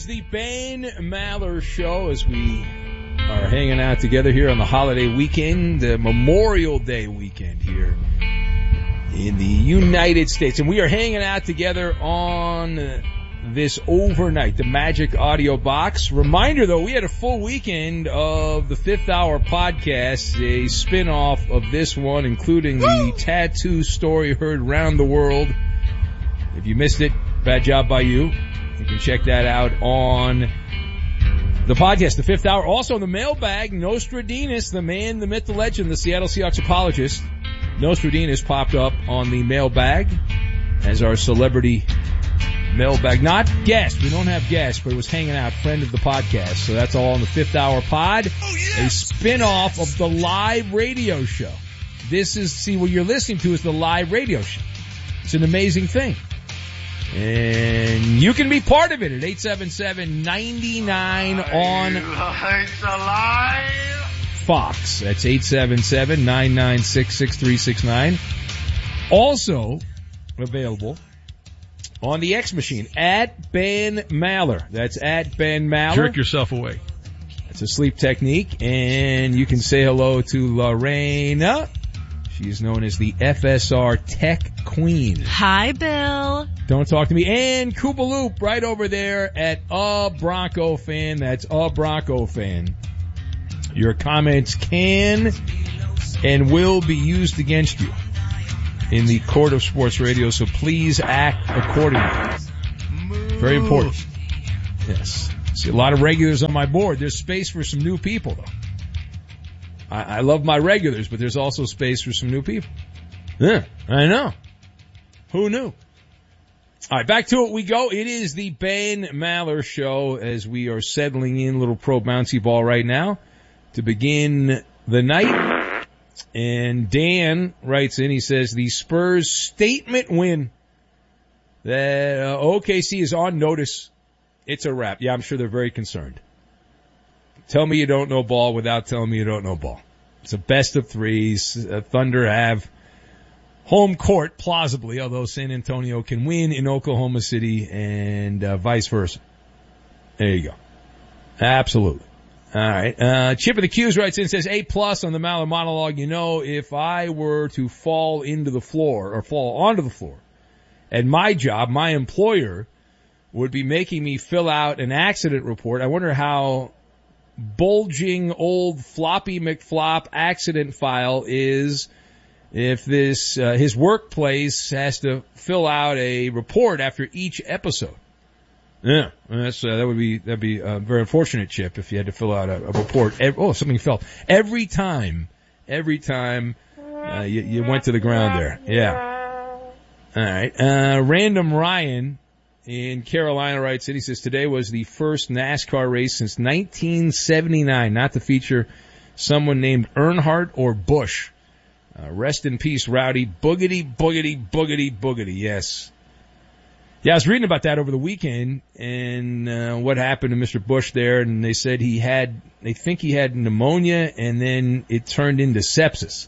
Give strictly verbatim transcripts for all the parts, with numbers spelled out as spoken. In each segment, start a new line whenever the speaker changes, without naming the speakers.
is the Ben Maller Show as we are hanging out together here on the holiday weekend, the Memorial Day weekend here in the United States. And we are hanging out together on this overnight, the Magic Audio Box. Reminder, though, we had a full weekend of the Fifth Hour podcast, a spin-off of this one, including Woo! the tattoo story heard around the world. If you missed it, bad job by you. You can check that out on the podcast, the Fifth Hour. Also in the mailbag, Nostradamus, the man, the myth, the legend, the Seattle Seahawks apologist. Nostradamus popped up on the mailbag as our celebrity mailbag. Not guest. We don't have guests, but it was hanging out, friend of the podcast. So that's all on the Fifth Hour pod. Oh, yes. A spin-off of the live radio show. This is, see, what you're listening to is the live radio show. It's an amazing thing. And you can be part of it at eight seven seven, nine nine on Fox. That's eight seven seven, nine nine six, six three six nine. Also available on the X machine at Ben Maller. That's at Ben Maller.
Jerk yourself away.
That's a sleep technique. And you can say hello to Lorena. She is known as the F S R Tech Queen.
Hi, Bill.
Don't talk to me. And Koopaloop right over there at A Bronco Fan. That's A Bronco Fan. Your comments can and will be used against you in the court of sports radio, so please act accordingly. Very important. Yes. See a lot of regulars on my board. There's space for some new people, though. I, I love my regulars, but there's also space for some new people. Yeah, I know. Who knew? All right, back to it we go. It is the Ben Maller Show as we are settling in, little pro bouncy ball right now to begin the night. And Dan writes in, he says, the Spurs statement win that uh, O K C is on notice. It's a wrap. Yeah, I'm sure they're very concerned. Tell me you don't know ball without telling me you don't know ball. It's a best of threes. Uh, Thunder have home court, plausibly, although San Antonio can win in Oklahoma City and uh, vice versa. There you go. Absolutely. All right. Uh, Chip of the Q's writes in and says, A plus on the Maller monologue. You know, if I were to fall into the floor or fall onto the floor at my job, my employer would be making me fill out an accident report. I wonder how bulging old floppy McFlop accident file is if this, uh, his workplace has to fill out a report after each episode. Yeah, that's, uh, that would be, that'd be a very unfortunate, Chip, if you had to fill out a, a report. Every, oh, something fell. Every time, every time, uh, you, you went to the ground there. Yeah. All right. Uh, Random Ryan in Carolina writes in, he says, today was the first NASCAR race since nineteen seventy-nine, not to feature someone named Earnhardt or Bush. Uh, rest in peace, Rowdy. Boogity, boogity, boogity, boogity. Yes. Yeah, I was reading about that over the weekend and, uh, what happened to Mister Bush there. And they said he had, they think he had pneumonia and then it turned into sepsis.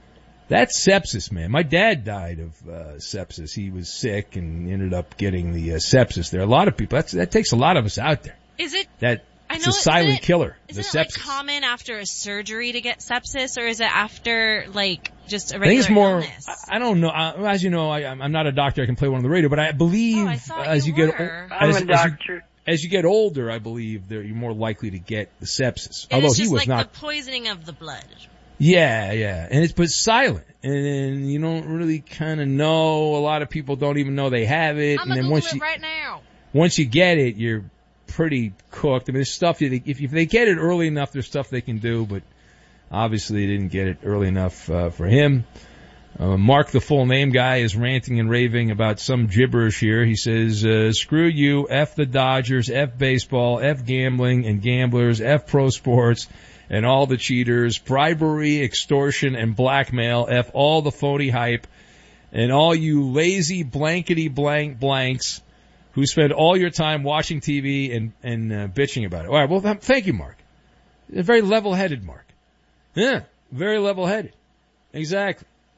That's sepsis, man. My dad died of, uh, sepsis. He was sick and ended up getting the, uh, sepsis there. A lot of people, that's, that takes a lot of us out there.
Is it?
That,
I know,
it's a silent
it,
killer.
Isn't
the
it
sepsis.
Like common after a surgery to get sepsis, or is it after like just a regular
I think it's more,
illness?
I, I don't know. I, as you know, I, I'm not a doctor. I can play one on the radio, but I believe
oh, I thought
as you,
you
get,
were.
as,
I'm a doctor.
As you, as you get older, I believe that you're more likely to get the sepsis.
And
Although
it's
he
just
was
like
not.
the poisoning of the blood.
Yeah, yeah. And it's, but silent. And you don't really kind of know. A lot of people don't even know they have it.
I'm
and then
Google
once
it
you,
right now.
once you get it, you're pretty cooked. I mean, there's stuff, you, if, if they get it early enough, there's stuff they can do, but obviously they didn't get it early enough, uh, for him. Uh, Mark, the full name guy, is ranting and raving about some gibberish here. He says, uh, screw you, F the Dodgers, F baseball, F gambling and gamblers, F pro sports, and all the cheaters, bribery, extortion, and blackmail, F all the phony hype, and all you lazy blankety blank blanks who spend all your time watching T V and, and uh, bitching about it. All right, well, th- thank you, Mark. A very level-headed Mark. Yeah, very level-headed. Exactly.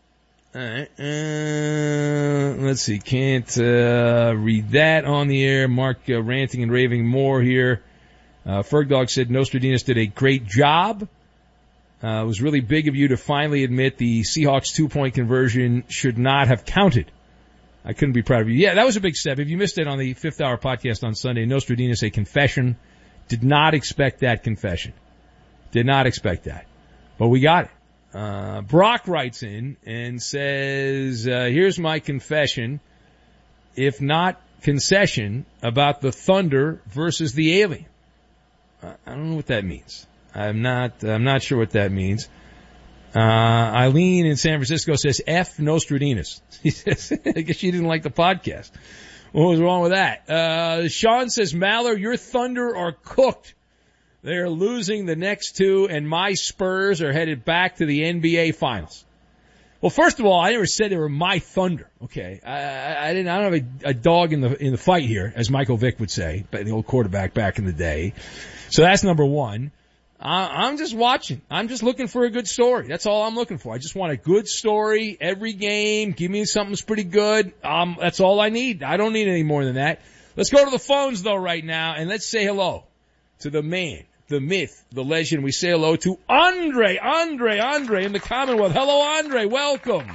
All right. Uh, let's see. Can't uh, read that on the air. Mark uh, ranting and raving more here. Uh, Fergdog said Nostradamus did a great job. Uh, it was really big of you to finally admit the Seahawks two-point conversion should not have counted. I couldn't be proud of you. Yeah, that was a big step. If you missed it on the fifth hour podcast on Sunday, Nostradamus, a confession. Did not expect that confession. Did not expect that. But we got it. Uh, Brock writes in and says, uh, here's my confession, if not concession, about the Thunder versus the Alien. Uh, I don't know what that means. I'm not, I'm not sure what that means. Uh, Eileen in San Francisco says, F Nostradamus. He says, I guess she didn't like the podcast. What was wrong with that? Uh, Sean says, Maller, your Thunder are cooked. They're losing the next two, and my Spurs are headed back to the N B A Finals. Well, first of all, I never said they were my Thunder. Okay, I, I, I didn't. I don't have a, a dog in the in the fight here, as Michael Vick would say, but the old quarterback back in the day. So that's number one. I, I'm just watching. I'm just looking for a good story. That's all I'm looking for. I just want a good story every game. Give me something that's pretty good. Um, that's all I need. I don't need any more than that. Let's go to the phones though right now, and let's say hello to the man, the myth, the legend. We say hello to Andre, Andre, Andre in the Commonwealth. Hello, Andre. Welcome.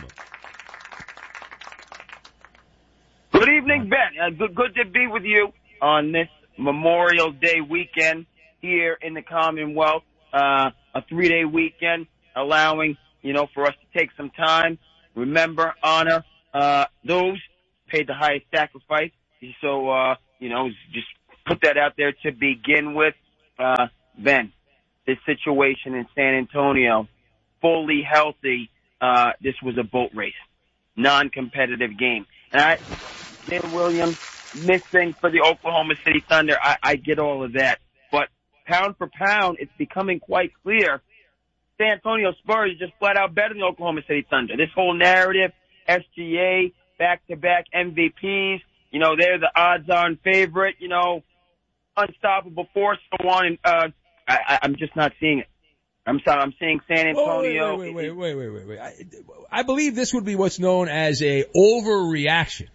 Good evening, Ben. Uh, good, good to be with you on this Memorial Day weekend here in the Commonwealth. Uh, a three-day weekend allowing, you know, for us to take some time, remember, honor, uh, those paid the highest sacrifice. So, uh, you know, just put that out there to begin with. Uh, Ben, this situation in San Antonio, fully healthy, uh, this was a boat race, non-competitive game. And I, Dan Williams missing for the Oklahoma City Thunder, I, I get all of that. But pound for pound, it's becoming quite clear. San Antonio Spurs is just flat out better than the Oklahoma City Thunder. This whole narrative, S G A, back-to-back M V Ps, you know, they're the odds-on favorite, you know, unstoppable force, so on, and uh, I, I'm just not seeing it. I'm sorry, I'm seeing San Antonio.
Wait, wait, wait, wait, wait, wait, wait. I, I believe this would be what's known as a overreaction,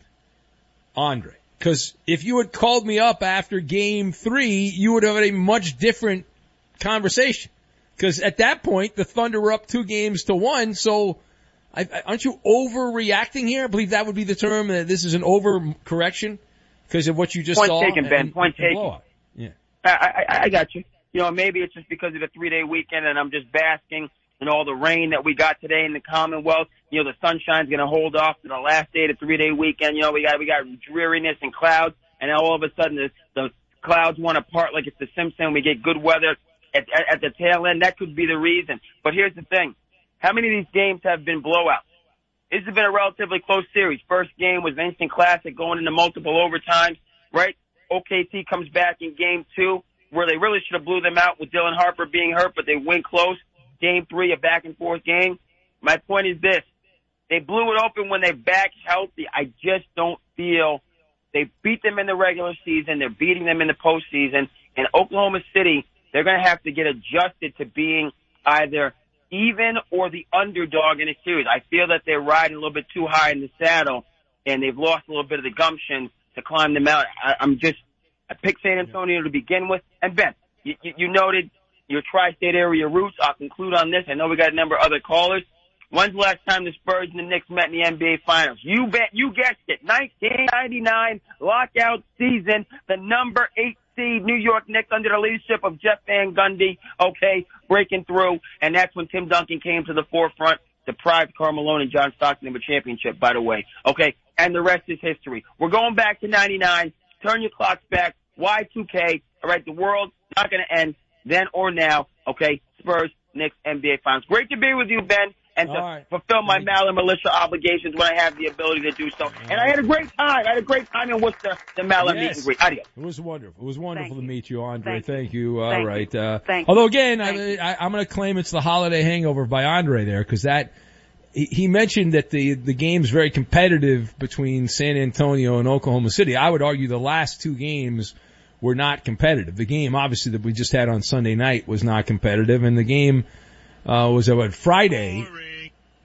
Andre. Because if you had called me up after game three, you would have had a much different conversation. Because at that point, the Thunder were up two games to one, so I, I, aren't you overreacting here? I believe that would be the term, that this is an overcorrection because of what you just
Point
saw.
Point taken, Ben.
And,
Point
and
taken.
blowout. Yeah.
I, I, I got you. You know, maybe it's just because of the three-day weekend and I'm just basking in all the rain that we got today in the Commonwealth. You know, the sunshine's going to hold off to the last day of the three-day weekend. You know, we got we got dreariness and clouds, and now all of a sudden the, the clouds want to part like it's the Simpsons. We get good weather at, at, at the tail end. That could be the reason. But here's the thing. How many of these games have been blowouts? This has been a relatively close series. First game was an instant classic going into multiple overtimes, right? O K C comes back in game two, where they really should have blew them out with Dylan Harper being hurt, but they win close. Game three, a back-and-forth game. My point is this. They blew it open when they're back healthy. I just don't feel they beat them in the regular season. They're beating them in the postseason. And Oklahoma City, they're going to have to get adjusted to being either even or the underdog in a series. I feel that they're riding a little bit too high in the saddle, and they've lost a little bit of the gumption to climb them out. I, I'm just, I picked San Antonio to begin with. And Ben, you, you, you noted your tri-state area roots. I'll conclude on this. I know we got a number of other callers. When's the last time the Spurs and the Knicks met in the N B A Finals? You bet, you guessed it. nineteen ninety-nine lockout season. The number eight seed New York Knicks under the leadership of Jeff Van Gundy, okay, breaking through. And that's when Tim Duncan came to the forefront, deprived Karl Malone and John Stockton of a championship, by the way. Okay, and the rest is history. We're going back to ninety-nine. Turn your clocks back. Y two K. All right, the world's not going to end then or now. Okay, Spurs, Knicks, N B A Finals. Great to be with you, Ben, and to
right.
fulfill my Maller Militia obligations when I have the ability to do so. All and right. I had a great time. I had a great time in Worcester, the Maller yes. meet and greet. Adios.
It was wonderful. It was wonderful
Thank
to
you.
meet you, Andre.
Thank,
Thank you. you. All
Thank
right.
You.
Uh,
Thank
although, again,
I,
I, I'm going to claim it's the holiday hangover by Andre there, because that he, he mentioned that the the game's very competitive between San Antonio and Oklahoma City. I would argue the last two games were not competitive. The game, obviously, that we just had on Sunday night was not competitive, and the game uh, was uh, what, Friday. Uh,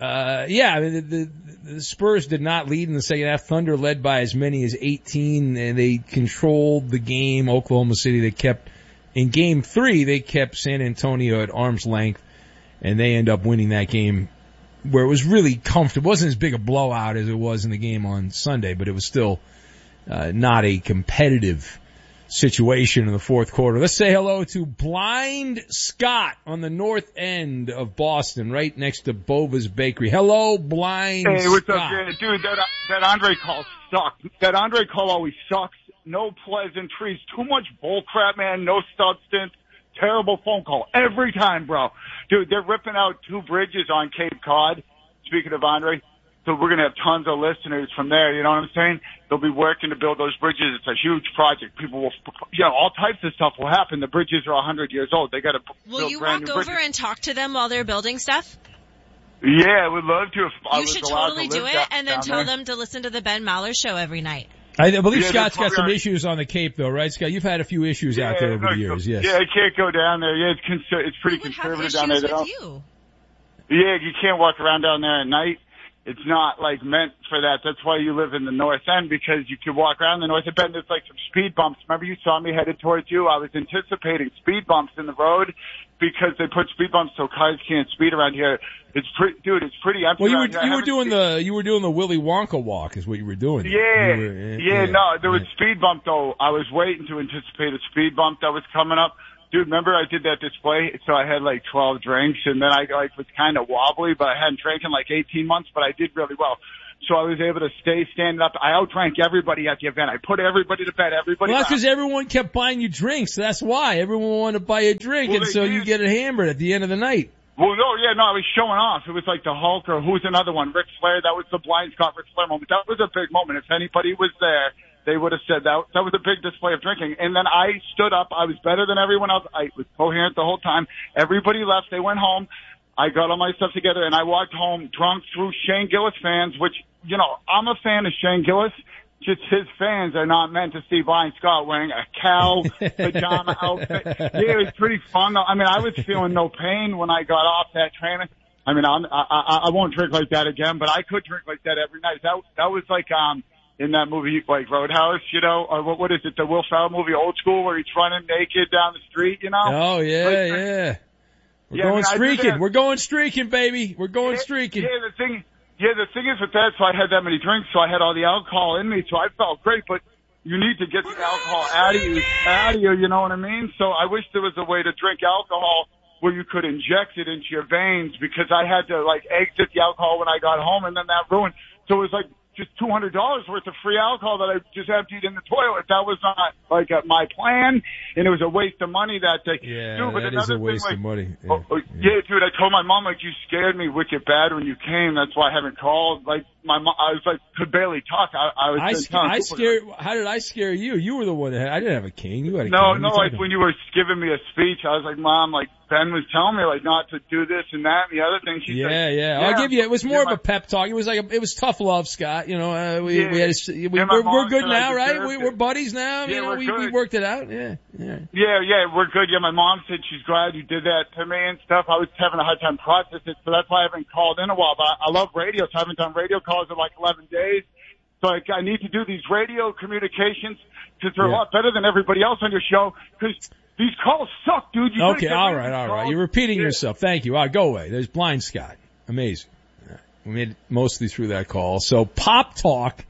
Uh, yeah, I mean, the, the, the Spurs did not lead in the second half. Thunder led by as many as eighteen, and they controlled the game. Oklahoma City, they kept, in game three, they kept San Antonio at arm's length, and they end up winning that game where it was really comfortable. It wasn't as big a blowout as it was in the game on Sunday, but it was still uh, not a competitive situation in the fourth quarter. Let's say hello to Blind Scott on the north end of Boston, right next to Bova's Bakery. Hello, Blind Scott.
Hey, what's up, dude? Dude, that, that Andre call sucked. That Andre call always sucks. No pleasantries. Too much bullcrap, man. No substance. Terrible phone call. Every time, bro. Dude, they're ripping out two bridges on Cape Cod. Speaking of Andre. So we're going to have tons of listeners from there, you know what I'm saying? They'll be working to build those bridges. It's a huge project. People will, you know, all types of stuff will happen. The bridges are one hundred years old. They got to build
Will you
brand
walk
new
over
bridges.
and talk to them while they're building stuff?
Yeah, I would love to if I
You
was
should
allowed
totally
to live
do it
down,
and then
down
tell
there.
them to listen to the Ben Maller show every night.
I believe
Yeah,
Scott's got
that's
some
probably-
issues on the Cape, though, right, Scott? You've had a few issues out there over
no,
the years, yes.
Yeah, I can't go down there. Yeah, it's, conser- it's pretty
Who would have
conservative
issues
down there.
with
They don't-
you?
Yeah, you can't walk around down there at night. It's not like meant for that. That's why you live in the North End, because you can walk around the North End. There's like some speed bumps. Remember you saw me headed towards you? I was anticipating speed bumps in the road because they put speed bumps so cars can't speed around here. It's pretty, dude, it's pretty empty.
Well, you were,
around here. I
you were
haven't
doing
seen-
the, you were doing the Willy Wonka walk is what you were doing.
Yeah,
You were-
yeah, no, there was
right.
speed bump though. I was waiting to anticipate a speed bump that was coming up. Dude, remember I did that display? So I had like twelve drinks and then I like was kind of wobbly, but I hadn't drank in like eighteen months, but I did really well. So I was able to stay standing up. I outdrank everybody at the event. I put everybody to bed. Everybody.
Well, that's
laughed.
because everyone kept buying you drinks. That's why. Everyone wanted to buy you a drink,
Well,
and
they
so
did.
you get it hammered at the end of the night.
Well, no, yeah, no, I was showing off. It was like the Hulk or who's another one? Ric Flair. That was the Blind Scott Ric Flair moment. That was a big moment. If anybody was there, they would have said that. That was a big display of drinking. And then I stood up. I was better than everyone else. I was coherent the whole time. Everybody left. They went home. I got all my stuff together and I walked home drunk through Shane Gillis fans, which, you know, I'm a fan of Shane Gillis. Just his fans are not meant to see Blind Scott wearing a cow pajama outfit. Yeah, it was pretty fun though. I mean, I was feeling no pain when I got off that train. I mean, I'm, I, I, I won't drink like that again, but I could drink like that every night. That, that was like, um, in that movie, like Roadhouse, you know, or what, what is it? The Will Ferrell movie, Old School, where he's running naked down the street, you know?
Oh yeah,
Like,
yeah. We're
Yeah, I
going
mean, I do
streaking.
that.
We're going streaking, baby. We're going
Yeah,
streaking.
Yeah, the thing, yeah, the thing is with that, so I had that many drinks, so I had all the alcohol in me, so I felt great, but you need to get the alcohol out of you, out of you, you know what I mean? So I wish there was a way to drink alcohol where you could inject it into your veins, because I had to like exit the alcohol when I got home, and then that ruined. So it was like just two hundred dollars worth of free alcohol that I just emptied in the toilet. That was not like uh, my plan, and it was a waste of money that day.
Yeah,
dude, but
that is
another
a waste
thing, like,
of money. Yeah,
oh, oh, yeah, dude, I told my mom, like, you scared me wicked bad when you came. That's why I haven't called. Like, my mom, I was like, could barely talk. I, I was
I,
just
sc-
telling
I
people-
scared. How did I scare you? You were the one that had. I didn't have a cane. You had a
No,
cane.
no,
What are
like
you
when
talking
you were giving me a speech, I was like, Mom, like, Ben was telling me, like, not to do this and that and the other thing. She's
Yeah,
like,
yeah.
yeah.
I'll give you. It was more
Yeah,
of
my-
a pep talk. It was like a, it was tough love, Scott. You know, uh, we
Yeah.
we had a, we,
Yeah, my
we're, we're
mom
good
said I
now, right?
deserved
We,
it.
we're buddies now.
Yeah,
you know,
we're
we we
good.
worked it out. Yeah, yeah.
Yeah, yeah, we're good. Yeah, my mom said she's glad you did that to me and stuff. I was having a hard time processing it, so that's why I haven't called in a while. But I, I love radio, so I haven't done radio calls in like eleven days. So I, I need to do these radio communications because they're
Yeah.
a lot better than everybody else on your show, because these calls suck, dude. You gotta
Okay,
get
all
rid of
right,
these
all right.
calls.
You're repeating
Yeah.
yourself. Thank you. All right, go away. There's Blind Scott. Amazing. All right. We made it mostly through that call. So Pop Talk.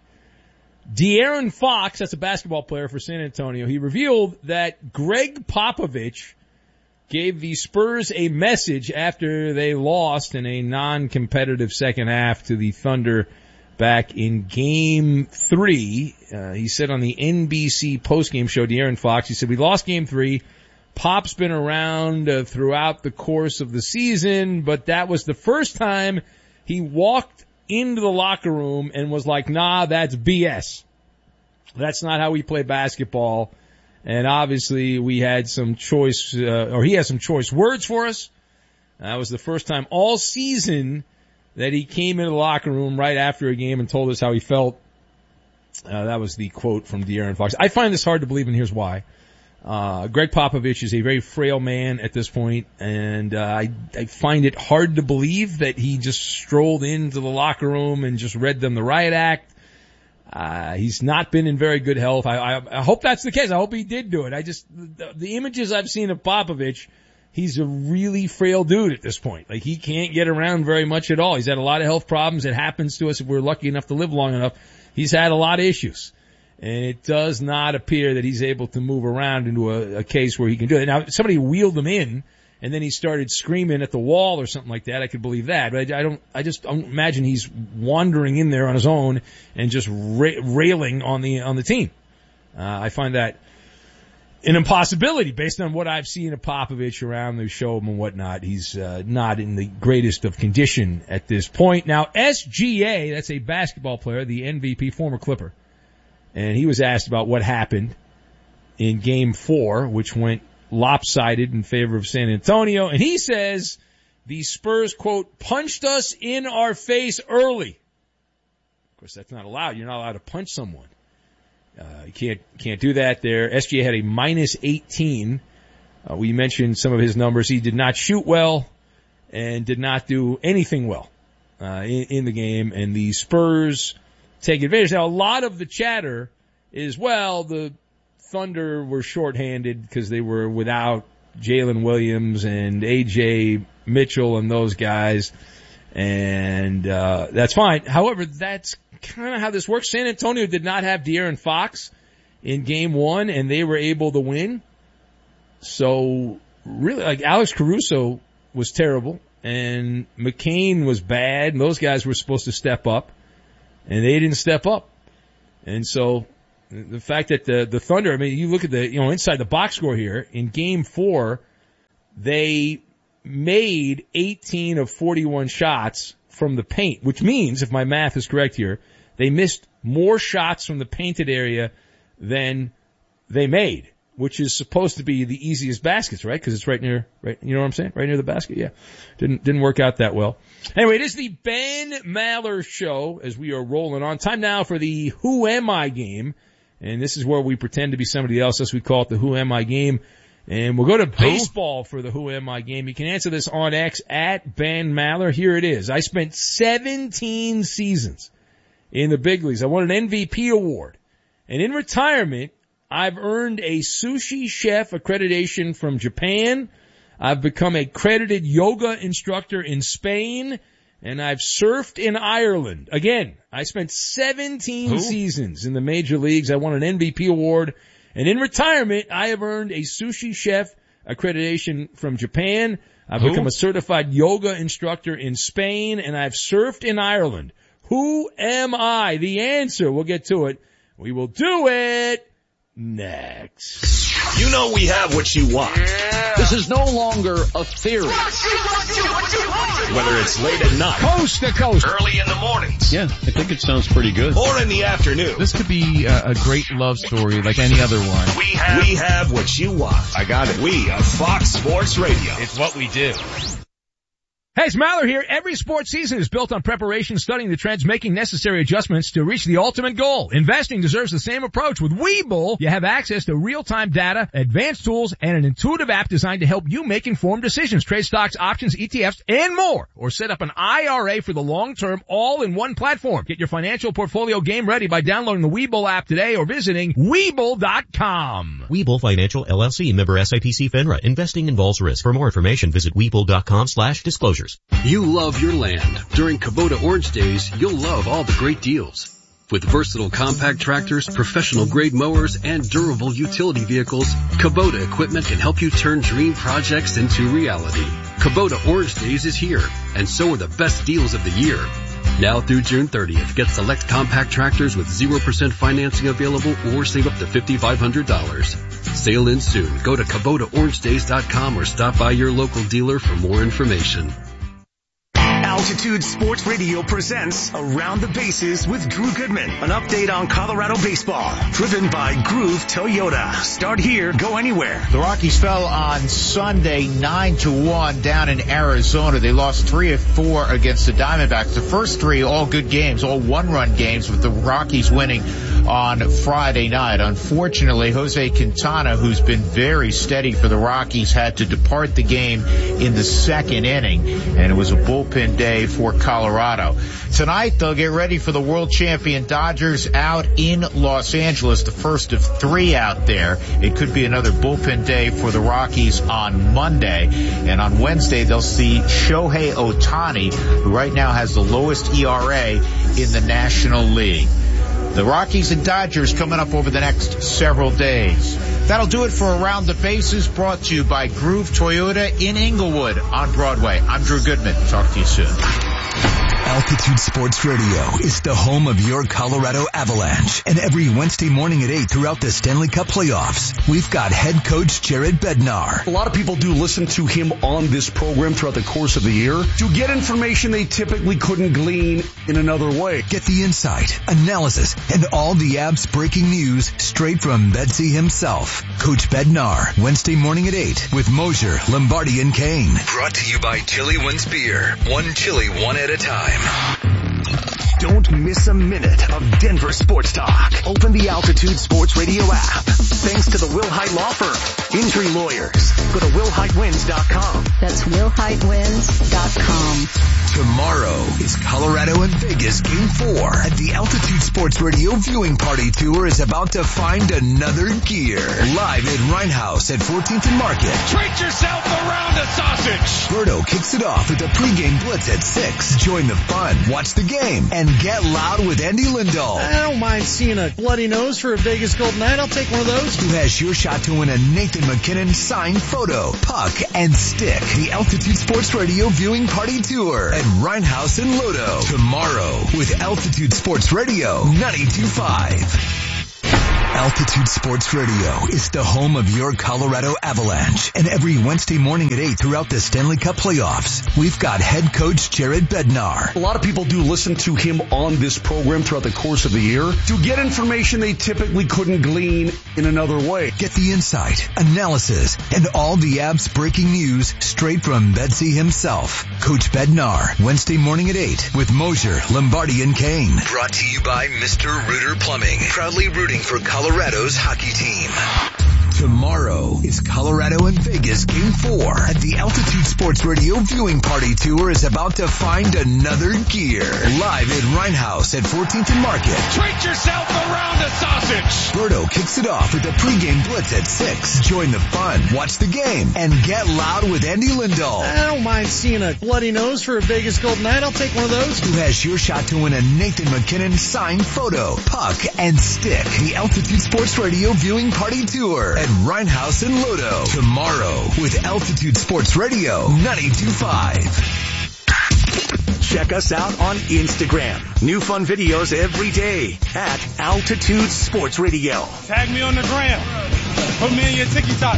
De'Aaron Fox, that's a basketball player for San Antonio. He revealed that Greg Popovich gave the Spurs a message after they lost in a non-competitive second half to the Thunder back in game three. Uh, he said on the N B C postgame show, De'Aaron Fox, he said, we lost game three. Pop's been around uh, throughout the course of the season, but that was the first time he walked into the locker room and was like, nah, that's B S. That's not how we play basketball. And obviously we had some choice, uh, or he had some choice words for us. That was the first time all season that he came into the locker room right after a game and told us how he felt. Uh, that was the quote from De'Aaron Fox. I find this hard to believe, and here's why. Uh, Greg Popovich is a very frail man at this point, and uh, I, I find it hard to believe that he just strolled into the locker room and just read them the riot act. Uh, he's not been in very good health. I, I, I hope that's the case. I hope he did do it. I just, the, the images I've seen of Popovich, he's a really frail dude at this point. Like, he can't get around very much at all. He's had a lot of health problems. It happens to us if we're lucky enough to live long enough. He's had a lot of issues. And it does not appear that he's able to move around into a, a case where he can do it. Now, somebody wheeled him in, and then he started screaming at the wall or something like that. I could believe that. But I, I don't, I just don't imagine he's wandering in there on his own and just ra- railing on the, on the team. Uh, I find that an impossibility based on what I've seen of Popovich around the show and whatnot. He's, uh, not in the greatest of condition at this point. Now, S G A, that's a basketball player, the M V P, former Clipper. And he was asked about what happened in game four, which went lopsided in favor of San Antonio. And he says the Spurs, quote, punched us in our face early. Of course, that's not allowed. You're not allowed to punch someone. Uh, you can't, can't do that there. S G A had a minus eighteen. Uh, we mentioned some of his numbers. He did not shoot well and did not do anything well, uh, in, in the game. And the Spurs take advantage. Now, a lot of the chatter is, well, the Thunder were shorthanded because they were without Jalen Williams and A J Mitchell and those guys, and uh that's fine. However, that's kind of how this works. San Antonio did not have De'Aaron Fox in game one, and they were able to win. So, really, like, Alex Caruso was terrible, and McCain was bad, and those guys were supposed to step up. And they didn't step up. And so the fact that the, the Thunder, I mean, you look at the, you know, inside the box score here, in game four, they made eighteen of forty-one shots from the paint, which means, if my math is correct here, they missed more shots from the painted area than they made, which is supposed to be the easiest baskets, right? Because it's right near, right, you know what I'm saying? Right near the basket, yeah. Didn't, didn't work out that well. Anyway, it is the Ben Maller Show as we are rolling on. Time now for the Who Am I game. And this is where we pretend to be somebody else, as we call it the Who Am I game. And we'll go to baseball for the Who Am I game. You can answer this on X at Ben Maller. Here it is. I spent seventeen seasons in the big leagues. I won an M V P award. And in retirement, I've earned a sushi chef accreditation from Japan. I've become a accredited yoga instructor in Spain, and I've surfed in Ireland. Again, I spent seventeen Who? seasons in the major leagues. I won an M V P award, and in retirement, I have earned a sushi chef accreditation from Japan. I've Who? become a certified yoga instructor in Spain, and I've surfed in Ireland. Who am I? The answer, we'll get to it. We will do it next.
You know we have what you want.
Yeah. This is no longer a theory.
Whether it's late at night,
coast to coast,
early in the mornings.
Yeah, I think it sounds pretty good.
Or in the afternoon.
This could be a, a great love story like any other one.
We have, we have what you want. I got it. We are Fox Sports Radio. It's what we do.
Hey, it's Maller here. Every sports season is built on preparation, studying the trends, making necessary adjustments to reach the ultimate goal. Investing deserves the same approach. With Webull, you have access to real-time data, advanced tools, and an intuitive app designed to help you make informed decisions. Trade stocks, options, E T Fs, and more. Or set up an I R A for the long term, all in one platform. Get your financial portfolio game ready by downloading the Webull app today or visiting Webull dot com.
Webull Financial, L L C, member S I P C FINRA. Investing involves risk. For more information, visit Webull dot com slash disclosures.
You love your land. During Kubota Orange Days, you'll love all the great deals. With versatile compact tractors, professional grade mowers, and durable utility vehicles, Kubota equipment can help you turn dream projects into reality. Kubota Orange Days is here, and so are the best deals of the year. Now through June thirtieth, get select compact tractors with zero percent financing available or save up to five thousand five hundred dollars. Sale ends soon. Go to Kubota Orange Days dot com or stop by your local dealer for more information.
Altitude Sports Radio presents Around the Bases with Drew Goodman. An update on Colorado baseball. Driven by Groove Toyota. Start here, go anywhere.
The Rockies fell on Sunday nine to one down in Arizona. They lost three of four against the Diamondbacks. The first three all good games, all one-run games, with the Rockies winning on Friday night. Unfortunately, Jose Quintana, who's been very steady for the Rockies, had to depart the game in the second inning, and it was a bullpen day for Colorado. Tonight, they'll get ready for the world champion Dodgers out in Los Angeles, the first of three out there. It could be another bullpen day for the Rockies on Monday. And on Wednesday, they'll see Shohei Ohtani, who right now has the lowest E R A in the National League. The Rockies and Dodgers coming up over the next several days. That'll do it for Around the Bases, brought to you by Groove Toyota in Inglewood on Broadway. I'm Drew Goodman. Talk to you soon.
Altitude Sports Radio is the home of your Colorado Avalanche. And every Wednesday morning at eight throughout the Stanley Cup playoffs, we've got head coach Jared Bednar.
A lot of people do listen to him on this program throughout the course of the year to get information they typically couldn't glean in another way.
Get the insight, analysis, and all the Abs breaking news straight from Bedsy himself. Coach Bednar, Wednesday morning at eight with Mosier, Lombardi, and Kane. Brought to you by Chili Wins Beer. One chili, one at a time.
Don't miss a minute of Denver sports talk. Open the Altitude Sports Radio app. Thanks to the Wilhite Law Firm. Injury lawyers. Go to will hite wins dot com.
That's will hite wins dot com.
Tomorrow is Colorado and Vegas Game four. And the Altitude Sports Radio Viewing Party Tour is about to find another gear. Live at Rhinehouse at fourteenth and Market.
Treat yourself around a sausage.
Berto kicks it off with the pregame blitz at six. Join the fun, watch the game, and get loud with Andy Lindahl.
I don't mind seeing a bloody nose for a Vegas Golden Knight. I'll take one of those.
Who has your shot to win a Nathan McKinnon signed photo, puck, and stick. The Altitude Sports Radio Viewing Party Tour at Rhinehouse and Lodo. Tomorrow with Altitude Sports Radio ninety-two point five. Altitude Sports Radio is the home of your Colorado Avalanche. And every Wednesday morning at eight throughout the Stanley Cup playoffs, we've got head coach Jared Bednar.
A lot of people do listen to him on this program throughout the course of the year to get information they typically couldn't glean in another way.
Get the insight, analysis, and all the Abs breaking news straight from Bedsy himself. Coach Bednar, Wednesday morning at eight with Mosier, Lombardi, and Kane. Brought to you by Mister Rooter Plumbing, proudly rooting for Colorado's hockey team. Tomorrow is Colorado and Vegas Game four. And the Altitude Sports Radio Viewing Party Tour is about to find another gear. Live at Rhinehouse at fourteenth and Market.
Treat yourself around a sausage.
Berto kicks it off with the pregame blitz at six. Join the fun, watch the game, and get loud with Andy Lindahl.
I don't mind seeing a bloody nose for a Vegas Golden Knight. I'll take one of those.
Who has your shot to win a Nathan McKinnon signed photo, puck, and stick. The Altitude Sports Radio Viewing Party Tour at Rhinehouse and Lodo. Tomorrow with Altitude Sports Radio ninety-two point five.
Check us out on Instagram. New fun videos every day at Altitude Sports Radio.
Tag me on the gram. Put me in your TikTok.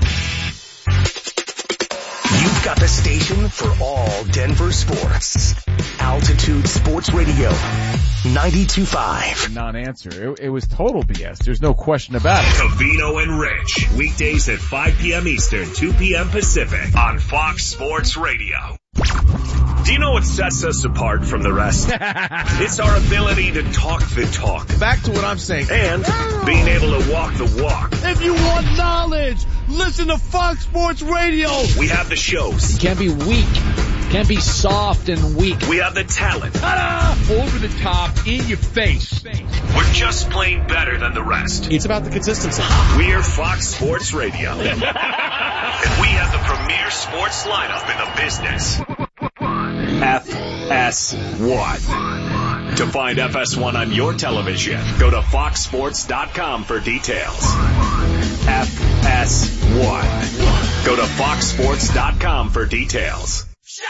You've got the station for all Denver sports. Altitude Sports Radio ninety-two point five.
Non-answer. It, it was total B S. There's no question about it.
Covino and Rich. Weekdays at five p.m. Eastern, two p.m. Pacific on Fox Sports Radio. Do you know what sets us apart from the rest? It's our ability to talk the talk.
Back to what I'm saying.
And being able to walk the walk.
If you want knowledge, listen to Fox Sports Radio.
We have the shows.
You can't be weak. You can't be soft and weak.
We have the talent.
Ta-da! Over the top, in your face.
We're just plain better than the rest.
It's about the consistency.
We're Fox Sports Radio. And we have the premier sports lineup in the business. F S one. To find F S one on your television, go to fox sports dot com for details. F S one. Go to fox sports dot com for details.